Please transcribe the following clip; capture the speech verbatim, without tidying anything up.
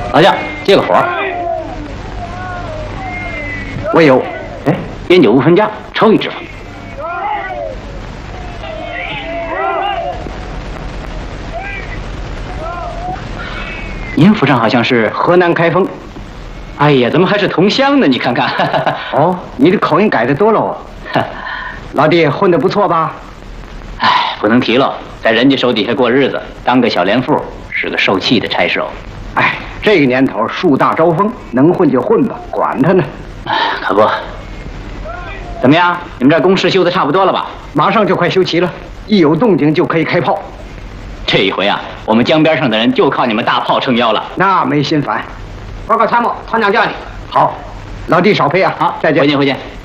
老将，借个火。 我有。 哎，烟酒无分家，抽一支吧。您府上好像是河南开封。 哎呀，怎么还是同乡呢？你看看。 哦，你的口音改得多了哦。老弟混得不错吧？ 哎，不能提了，在人家手底下过日子，当个小连副是个受气的差事哦。 哎，这个年头树大招风，能混就混吧，管他呢。 可不。怎么样？你们这工事修得差不多了吧？ 马上就快修齐了，一有动静就可以开炮。 这一回啊，我们江边上的人就靠你们大炮撑腰了。 那没心烦。 报告参谋，团长叫你。 好，老弟少陪啊。 好， 再见。 回见，回见。